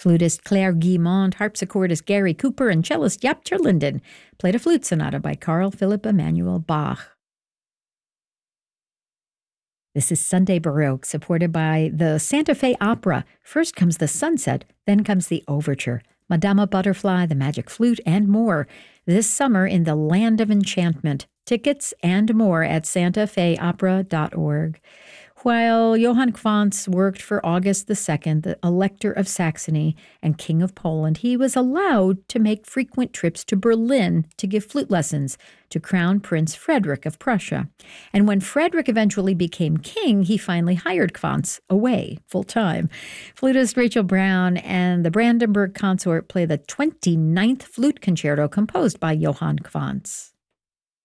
Flutist Claire Guimond, harpsichordist Gary Cooper, and cellist Jaap ter Linden played a flute sonata by Carl Philipp Emanuel Bach. This is Sunday Baroque, supported by the Santa Fe Opera. First comes the Sunset, then comes the Overture, Madama Butterfly, the Magic Flute, and more. This summer in the Land of Enchantment. Tickets and more at santafeopera.org. While Johann Quantz worked for August II, the Elector of Saxony and King of Poland, he was allowed to make frequent trips to Berlin to give flute lessons to Crown Prince Frederick of Prussia. And when Frederick eventually became king, he finally hired Quantz away full-time. Flutist Rachel Brown and the Brandenburg Consort play the 29th flute concerto composed by Johann Quantz.